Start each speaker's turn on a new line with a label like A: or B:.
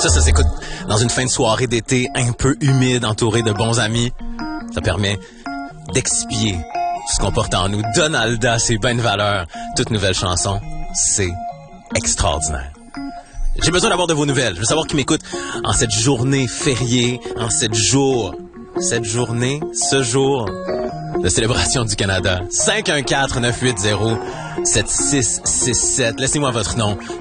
A: Ça s'écoute dans une fin de soirée d'été un peu humide, entouré de bons amis. Ça permet d'expier ce qu'on porte en nous. Donalda, c'est ben de valeur. Toute nouvelle chanson, c'est extraordinaire. J'ai besoin d'avoir de vos nouvelles. Je veux savoir qui m'écoute en cette journée fériée, en ce jour de célébration du Canada. 514-980-7667. Laissez-moi votre nom,